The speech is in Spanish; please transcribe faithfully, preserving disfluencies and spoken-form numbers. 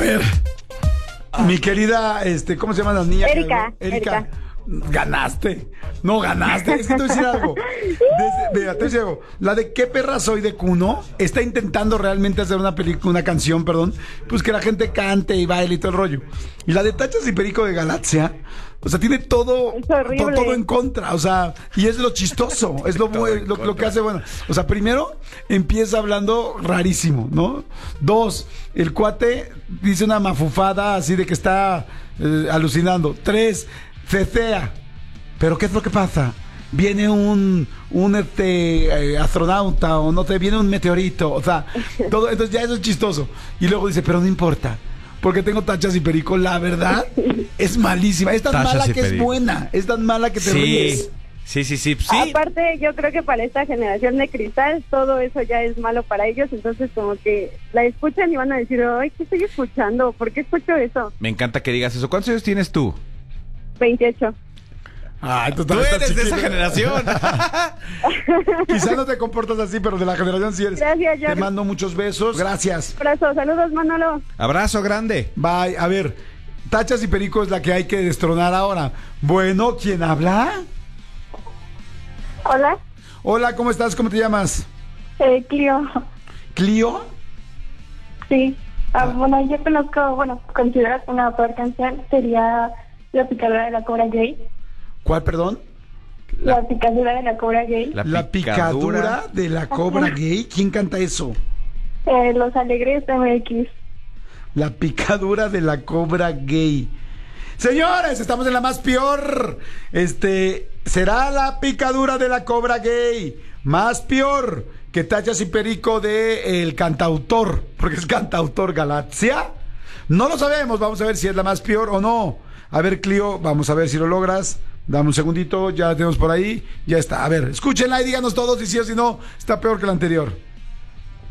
ver, mi querida, este, ¿cómo se llama la niña? Erika. Erika. Erika. Ganaste. No ganaste. Es que te voy a decir algo. Desde, mira, te voy a decir algo. La de ¿Qué perra soy de Kuno? Está intentando realmente hacer una película, una canción, perdón, pues que la gente cante y baile y todo el rollo. Y la de Tachas y Perico de Galaxia, o sea, tiene todo, Es to- horrible. todo en contra, o sea, y es lo chistoso, es lo, Todo en lo, lo que contra. hace bueno. O sea, primero empieza hablando rarísimo, ¿no? Dos, el cuate dice una mafufada así de que está eh, alucinando. Tres, cecea. Pero ¿qué es lo que pasa? Viene un, un este, eh, astronauta o no sé, viene un meteorito, o sea, todo, entonces ya eso es chistoso. Y luego dice, pero no importa, porque tengo Tachas y Perico, la verdad es malísima, es tan Tachas mala y que es Perico. buena, es tan mala que te Sí, ríes. sí, sí, sí. sí. Aparte, yo creo que para esta generación de cristal, todo eso ya es malo para ellos, entonces como que la escuchan y van a decir, ay, ¿qué estoy escuchando? ¿Por qué escucho eso? Me encanta que digas eso. ¿Cuántos años tienes tú? veintiocho. Ay, tú, Tú estás eres de chiquita. esa generación. Quizás no te comportas así, pero de la generación sí eres. Gracias, Te George. mando muchos besos. Gracias. Abrazo, saludos, Manolo. Abrazo grande. Bye. A ver, Tachas y Perico es la que hay que destronar ahora. Bueno, ¿quién habla? Hola, Hola, ¿cómo estás? ¿Cómo te llamas? eh, Clio. ¿Clio? Sí. Ah, bueno, yo conozco, bueno, considero que una peor canción sería La picadura de la cobra gay. ¿Cuál, perdón? La, picadura de la cobra gay. La La picadura de la cobra gay. ¿Quién canta eso? Eh, Los Alegres M X. La picadura de la cobra gay. Señores, estamos en la más peor. Este, ¿será la picadura de la cobra gay más peor que Tachas y Perico de el cantautor? Porque es cantautor Galaxia. No lo sabemos, vamos a ver si es la más peor o no. A ver, Clio, vamos a ver si lo logras. Dame un segundito, ya la tenemos por ahí. Ya está. A ver, escúchenla y díganos todos si sí o si no está peor que la anterior.